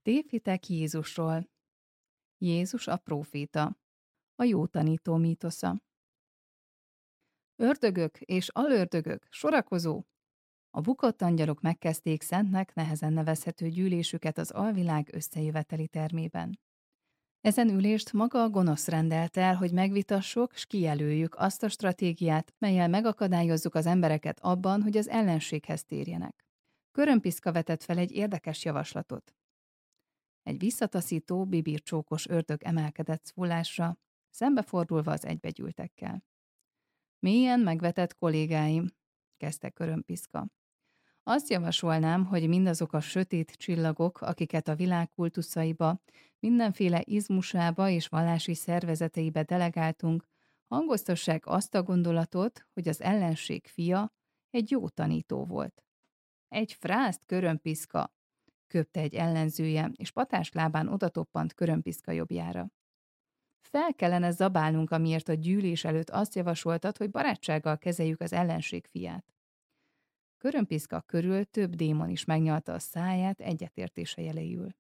Tévhitek Jézusról. Jézus a próféta. A jó tanító mítosza. Ördögök és alördögök, sorakozó! A bukott angyalok megkezdték szentnek nehezen nevezhető gyűlésüket az alvilág összejöveteli termében. Ezen ülést maga a gonosz rendelt el, hogy megvitassuk, s kijelöljük azt a stratégiát, mellyel megakadályozzuk az embereket abban, hogy az ellenséghez térjenek. Körömpiszka vetett fel egy érdekes javaslatot. Egy visszataszító, bibircsókos ördög emelkedett szólásra, szembefordulva az egybegyűltekkel. Mélyen megvetett kollégáim, kezdte Körömpiszka. Azt javasolnám, hogy mindazok a sötét csillagok, akiket a világ kultuszaiba, mindenféle izmusába és vallási szervezeteibe delegáltunk, hangoztassák azt a gondolatot, hogy az ellenség fia egy jó tanító volt. Egy frászt, Körömpiszka, köpte egy ellenzője, és patáslábán odatoppant Körömpiszka jobbjára. Fel kellene zabálnunk, amiért a gyűlés előtt azt javasoltad, hogy barátsággal kezeljük az ellenség fiát. Körömpiszka körül több démon is megnyalta a száját egyetértése jeléül.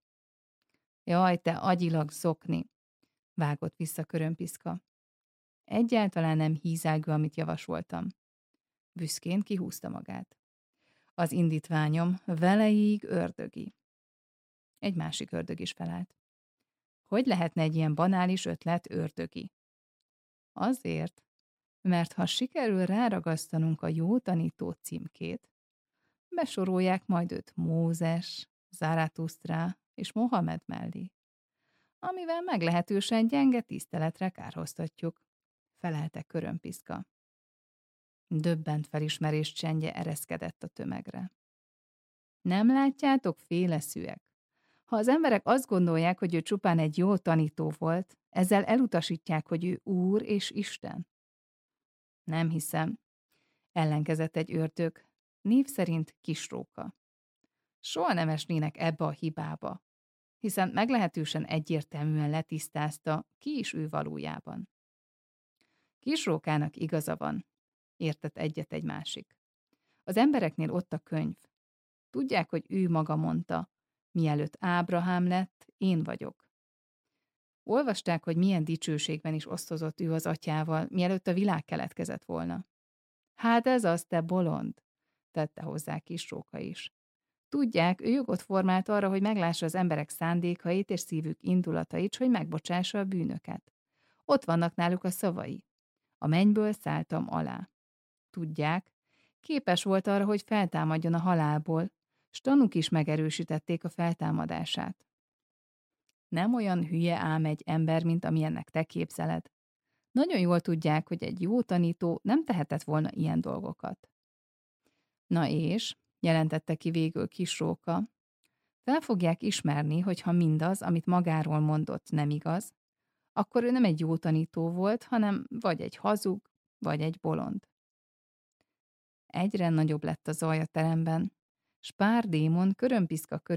Jaj, te agyilag zokni, vágott vissza Körömpiszka. Egyáltalán nem hízelgő, amit javasoltam. Büszkén kihúzta magát. Az indítványom veleig ördögi. Egy másik ördög is felállt. Hogy lehetne egy ilyen banális ötlet ördögi? Azért, mert ha sikerül ráragasztanunk a jó tanító címkét, besorolják majd őt Mózes, Záratusztrá és Mohamed mellé, amivel meglehetősen gyenge tiszteletre kárhoztatjuk, felelte Körömpiszka. Döbbent felismerés csendje ereszkedett a tömegre. Nem látjátok, féleszűek? Ha az emberek azt gondolják, hogy ő csupán egy jó tanító volt, ezzel elutasítják, hogy ő Úr és Isten. Nem hiszem, ellenkezett egy ördög, név szerint Kisróka. Soha nem esnének ebbe a hibába, hiszen meglehetősen egyértelműen letisztázta, ki is ő valójában. Kisrókának igaza van, értett egyet egy másik. Az embereknél ott a könyv. Tudják, hogy ő maga mondta, mielőtt Ábrahám lett, én vagyok. Olvasták, hogy milyen dicsőségben is osztozott ő az atyával, mielőtt a világ keletkezett volna. Hát ez az, te bolond, tette hozzá Kisróka is. Tudják, ő jogot formált arra, hogy meglássa az emberek szándékait és szívük indulatait, hogy megbocsássa a bűnöket. Ott vannak náluk a szavai. A mennyből szálltam alá. Tudják, képes volt arra, hogy feltámadjon a halálból, s tanúk is megerősítették a feltámadását. Nem olyan hülye ám egy ember, mint amilyennek te képzeled. Nagyon jól tudják, hogy egy jó tanító nem tehetett volna ilyen dolgokat. Na és, jelentette ki végül Kisróka, fel fogják ismerni, hogy ha mindaz, amit magáról mondott, nem igaz, akkor ő nem egy jó tanító volt, hanem vagy egy hazug, vagy egy bolond. Egyre nagyobb lett a zaj a teremben, s pár démon Körömpiszka